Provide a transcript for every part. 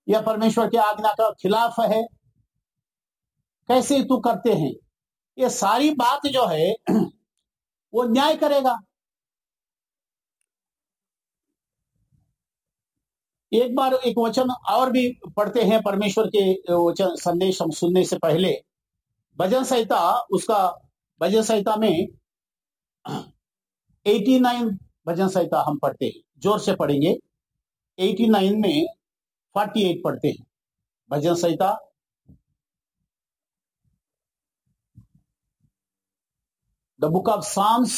यह परमेश्वर की आज्ञा का खिलाफ है, कैसे तू करते हैं? ये सारी बात जो है वो न्याय करेगा। एक बार एक वचन और भी पढ़ते हैं परमेश्वर के वचन संदेश हम सुनने से पहले। भजन संहिता, उसका भजन संहिता में 89 भजन संहिता हम पढ़ते हैं, जोर से पढ़ेंगे। 89 में 48 पढ़ते हैं भजन संहिता। The book of Sam's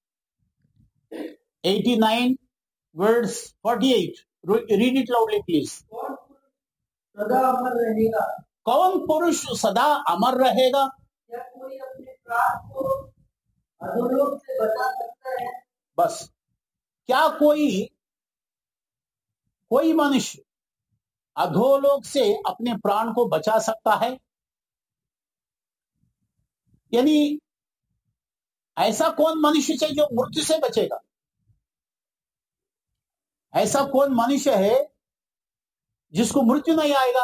89 words 48। Read it loudly please. सदा अमर रहेगा। कौन पुरुष सदा अमर रहेगा? क्या कोई अपने प्राण को अधोलोक से बचा सकता है? बस, क्या कोई मनुष्य अधोलोक से अपने प्राण को बचा सकता है? यानी ऐसा कौन मनुष्य है जो मृत्यु से बचेगा? ऐसा कौन मनुष्य है जिसको मृत्यु नहीं आएगा?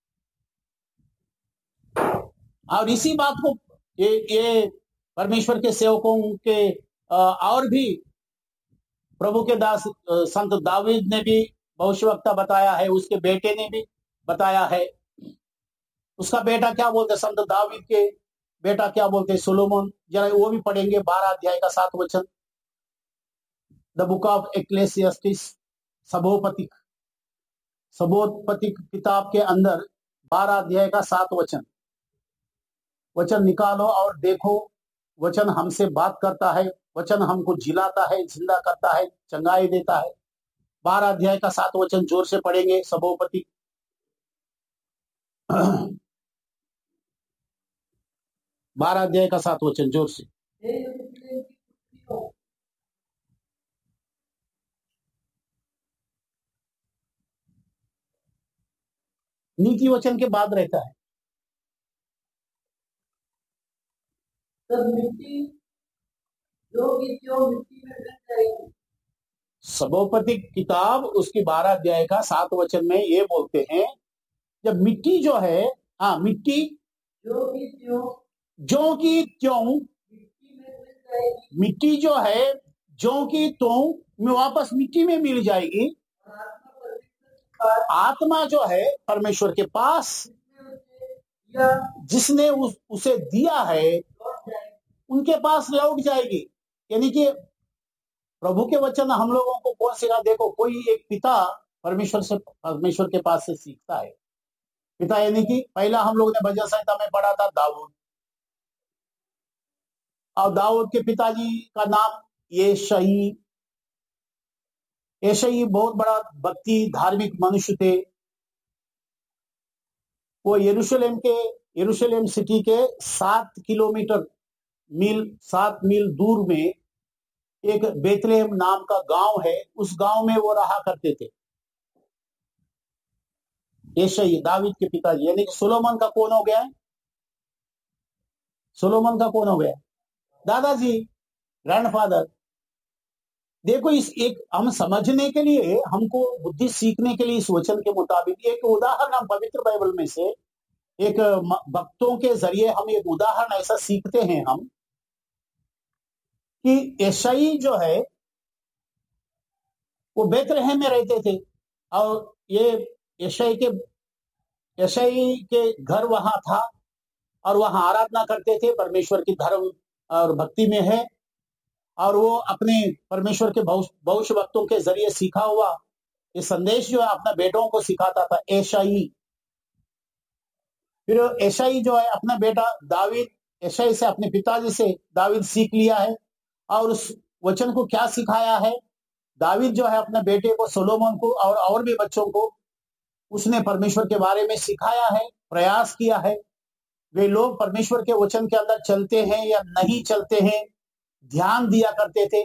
और इसी बात को ये परमेश्वर के सेवकों के और भी प्रभु के दास संत दाऊद ने भी भविष्यवक्ता बताया है, उसके बेटे ने भी बताया है। उसका बेटा क्या बोलते, संत दाऊद के बेटा क्या बोलते, सोलोमन। जरा वो भी पढ़ेंगे 12 अध्याय का 7 वचन। द बुक ऑफ एक्लेसियास्टिस, सबोपतिक किताब के अंदर 12 अध्याय का 7 वचन। वचन निकालो और देखो, वचन हमसे बात करता है, वचन हमको जिलाता है, जिंदा करता है, चंगाई देता है। 12 अध्याय का 7 वचन जोर से पढ़ेंगे। सबोपति 12 अध्याय का 7 वचन जोर से। नीति वचन के बाद रहता है। मिट्टी जो की त्यों मिट्टी में मिल जाएगी। सबोपति किताब उसकी 12 अध्याय का 7 वचन में ये बोलते हैं, जब मिट्टी जो है, मिट्टी जो की त्यों मिट्टी जो है जो की त्यों में वापस मिट्टी में मिल जाएगी। आत्मा जो है परमेश्वर के पास जिसने उसे दिया है उनके पास लौट जाएगी। यानी कि प्रभु के वचन हम लोगों को कौन सिखा? देखो, कोई एक पिता परमेश्वर के पास से सीखता है। पिता यानी कि पहला हम लोगों ने भजन संहिता में पढ़ा था दाऊद, और दाऊद के पिताजी का नाम येशई बहुत बड़ा भक्ति धार्मिक मनुष्य थे। वो यरूशलेम सिटी के 7 मील दूर में एक बेथलेहम नाम का गांव है, उस गांव में वो रहा करते थे। येशई दाऊद के पिताजी। यानी कि सोलोमन का कौन हो गया? सोलोमन का कौन हो गया? दादाजी, ग्रैंडफादर। देखो, इस एक हम समझने के लिए, हमको बुद्धि सीखने के लिए इस वचन के मुताबिक एक उदाहरण हम पवित्र बाइबल में से एक भक्तों के जरिए हम एक उदाहरण ऐसा सीखते हैं हम कि येशई जो है वो बेथलेहम में रहते थे, और ये येशई के घर वहां था, और वहां आराधना करते थे, परमेश्वर की धर्म और भक्ति में है। और वो अपने परमेश्वर के भविष्य वक्तों के जरिए सीखा हुआ ये संदेश जो है अपने बेटों को सिखाता था येशई। फिर येशई जो है अपना बेटा दाऊद, येशई से अपने पिताजी से दाऊद सीख लिया है, और उस वचन को क्या सिखाया है? दाऊद जो है अपने बेटे को, सोलोमन को और भी बच्चों को उसने परमेश्वर के बारे में सिखाया है, प्रयास किया है। वे लोग परमेश्वर के वचन के अंदर चलते हैं या नहीं चलते हैं, ध्यान दिया करते थे।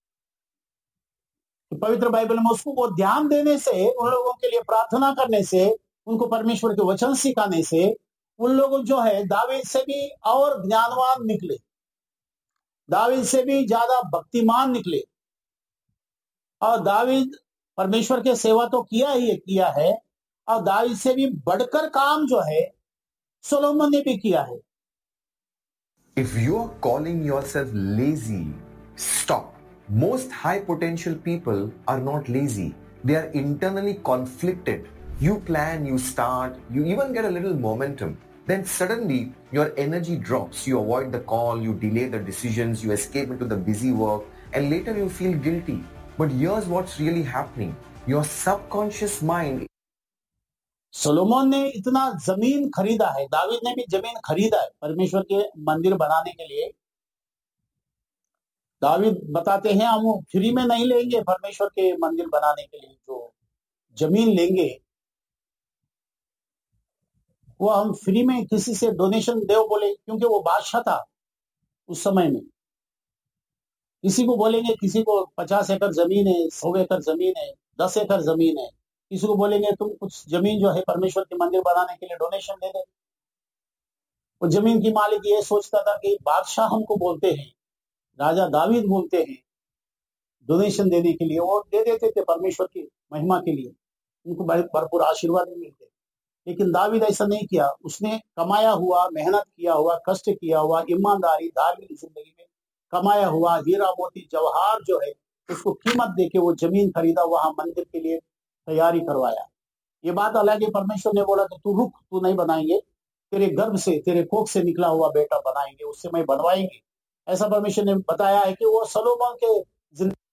तो पवित्र बाइबल में उसको वो ध्यान देने से, उन लोगों के लिए प्रार्थना करने से, उनको परमेश्वर के वचन सिखाने से उन लोग जो है दाऊद से भी और ज्ञानवान निकले, दाऊद से भी ज्यादा भक्तिमान निकले। और दाऊद परमेश्वर के सेवा तो किया है, और दावीद से भी बढ़कर काम जो है सोलोमन ने भी किया है। If you are calling yourself lazy, stop. Most high potential people are not lazy. They are internally conflicted. You plan, you start, you even get a little momentum. Then suddenly your energy drops. You avoid the call, you delay the decisions, you escape into the busy work, and later you feel guilty. But here's what's really happening. Your subconscious mind. Solomon ने इतना जमीन खरीदा है, दावीद ने भी जमीन खरीदा है परमेश्वर के मंदिर बनाने के लिए। दावीद बताते हैं हम फ्री में नहीं लेंगे, परमेश्वर के मंदिर बनाने के लिए जो जमीन लेंगे वो हम फ्री में किसी से डोनेशन दे बोले, क्योंकि वो बादशाह था उस समय में। किसी को बोलेंगे, किसी को 50 एकड़ जमीन है, 100 एकड़ जमीन है, 10 एकड़ जमीन है, किसी को बोलेंगे तुम कुछ जमीन जो है परमेश्वर के मंदिर बनाने के लिए डोनेशन दे दे। वो जमीन की मालिक ये सोचता था कि बादशाह हमको बोलते हैं, राजा दावीद बोलते हैं डोनेशन देने के लिए, वो दे देते थे परमेश्वर की महिमा के लिए, उनको भरपूर आशीर्वाद मिलते। लेकिन दावीद ऐसा नहीं किया। उसने कमाया हुआ, मेहनत किया हुआ, कष्ट किया हुआ, ईमानदारी, धार्मिक जिंदगी में कमाया हुआ हीरा मोती जवाहर जो है उसको कीमत देके वो जमीन खरीदा, वहां मंदिर के लिए तैयारी करवाया। ये बात अलग है, परमेश्वर ने बोला कि तू रुक, तू नहीं बनाएंगे, तेरे गर्भ से, तेरे कोख से निकला हुआ बेटा बनाएंगे, उससे मैं बनवाएंगे। ऐसा परमेश्वर ने बताया है कि वो सोलोमन के